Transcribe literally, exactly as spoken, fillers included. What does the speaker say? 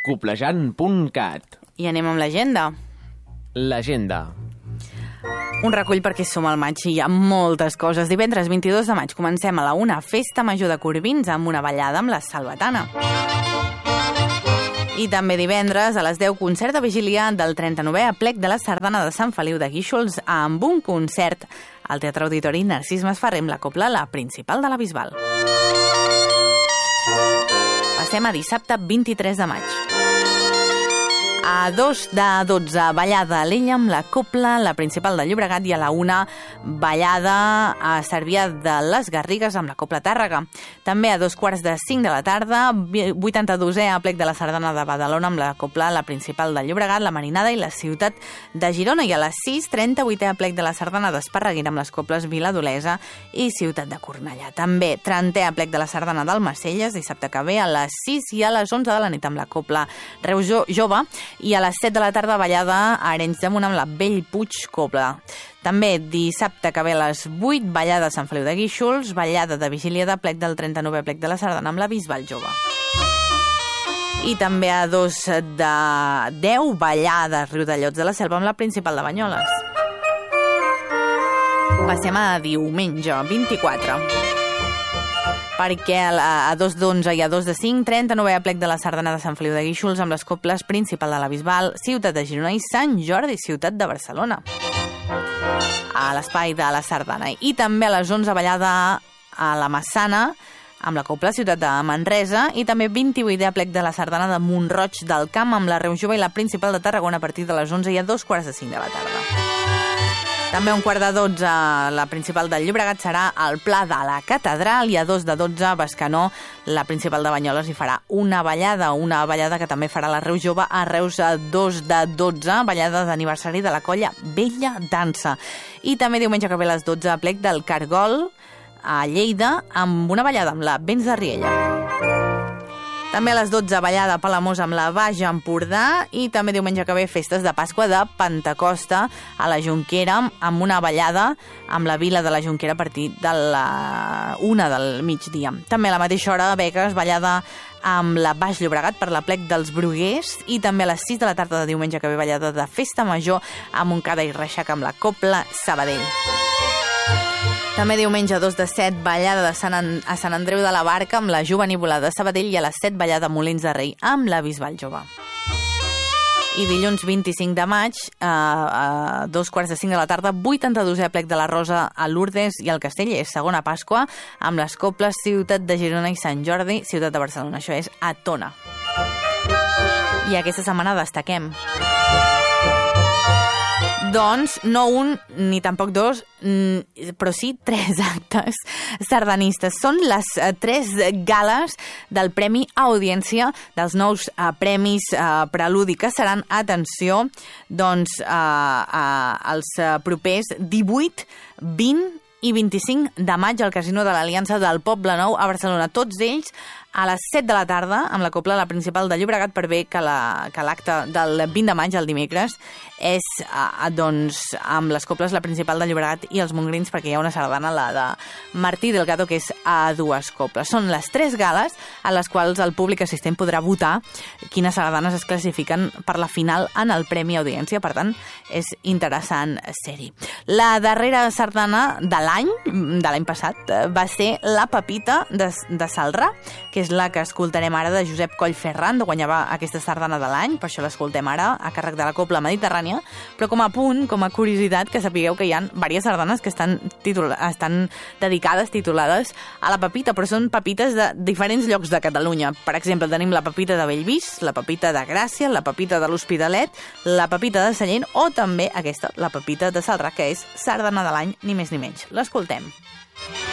coplejant punt cat. I anem amb l'agenda. L'agenda. Un recull perquè som al maig i hi ha moltes coses. Divendres vint-i-dos de maig comencem a la una Festa Major de Corbins amb una ballada amb la Salvatana. I també divendres a les deu concert de vigília del trenta-novè aplec de la Sardana de Sant Feliu de Guíxols amb un concert al Teatre Auditori Narcís Masferrer amb la cobla La Principal de la Bisbal. Passem a dissabte vint-i-tres de maig. A dos de dotze, ballada a l'Ella amb la cobla La Principal de Llobregat i a la una, ballada a Cervià de les Garrigues amb la cobla Tàrrega. També a dos quarts de cinc de la tarda, vuitanta-dosè aplec de la Sardana de Badalona amb la cobla La Principal de Llobregat, la Marinada i la Ciutat de Girona. I a les sis, trenta-vuitè aplec de la Sardana d'Esparreguera amb les cobles Viladolesa i Ciutat de Cornellà. També trentè aplec de la Sardana d'Almacelles, dissabte que ve a les sis i a les onze de la nit amb la cobla Reus Jove. I a les set de la tarda, ballada a Arenys de Munt amb la Bellpuig Cobla. També dissabte que ve a les vuit, ballada a Sant Feliu de Guíxols, ballada de vigília de plec del trenta-novè plec de la Sardana amb la Bisbal Jove. I també a dos de deu, ballada a Riudellots de la Selva amb la Principal de Banyoles. Passem a diumenge, vint-i-quatre. Perquè a dos d'onze i a dos de cinc, trenta-novè aplec de la Sardana de Sant Feliu de Guíxols amb les cobles Principal de la Bisbal, Ciutat de Girona i Sant Jordi, Ciutat de Barcelona, a l'espai de la Sardana. I també a les onze, ballada a la Massana amb la cobla Ciutat de Manresa i també vint-i-vuitè aplec de la Sardana de Mont-roig del Camp amb la Reus Jove i la Principal de Tarragona a partir de les onze i a dos quarts de cinc de la tarda. També a un quart de dotze, la Principal del Llobregat serà al Pla de la Catedral i a dos de dotze, Bescanó, la Principal de Banyoles, hi farà una ballada, una ballada que també farà la Reus Jove a Reus a dos de dotze, ballada d'aniversari de la colla Bella Dansa. I també diumenge que ve a les dotze, aplec del Cargol a Lleida amb una ballada amb la Vents de Riella. També a les dotze, ballada a Palamós amb la Baix Empordà i també diumenge que ve festes de Pasqua de Pentecosta a la Jonquera amb una ballada amb la Vila de la Jonquera a partir de la una del migdia. També a la mateixa hora, Begues, ballada amb la Baix Llobregat per l'aplec dels Bruguers i també a les sis de la tarda de diumenge que ve ballada de Festa Major a Montcada i Reixac amb la cobla Sabadell. També diumenge a dos de set, ballada de Sant An- a Sant Andreu de la Barca amb la Jovenívola de Sabadell i a les set, ballada a Molins de Rei amb la Bisbal Jove. I dilluns vint-i-cinc de maig, a, a dos quarts de cinc de la tarda, vuitanta-dosè aplec de la Rosa a Lourdes i al Castell, és segona Pasqua, amb les cobles Ciutat de Girona i Sant Jordi, Ciutat de Barcelona. Això és a Tona. I aquesta setmana destaquem doncs no un ni tampoc dos, però sí tres actes sardanistes. Són les tres gales del Premi Audiència dels nous uh, Premis uh, Preludi, que seran, atenció, doncs, uh, uh, els uh, propers divuit, vint i vint-i-cinc de maig al Casino de l'Aliança del Poble Nou a Barcelona. Tots ells a les set de la tarda, amb la cobla La Principal de Llobregat, per bé que la, que l'acte del vint de maig, el dimecres, és eh, doncs, amb les cobles La Principal de Llobregat i els Montgrins, perquè hi ha una sardana, la de Martí Delgado, que és a dues cobles. Són les tres gales a les quals el públic assistent podrà votar quines sardanes es classifiquen per la final en el Premi Audiència. Per tant, és interessant ser-hi. La darrera sardana de l'any, de l'any passat, va ser La Pepita de, de Salrà, que és la que escoltarem ara de Josep Coll Ferran, de guanyava aquesta sardana de l'any, per això l'escoltem ara, a càrrec de la Cobla Mediterrània, però com a punt, com a curiositat, que sapigueu que hi ha diverses sardanes que estan, titula estan dedicades, titulades a la Pepita, però són pepites de diferents llocs de Catalunya. Per exemple, tenim la Pepita de Bellvís, la Pepita de Gràcia, la Pepita de l'Hospitalet, la Pepita de Sallent o també aquesta, la Pepita de Salrà, que és sardana de l'any, ni més ni menys. L'escoltem.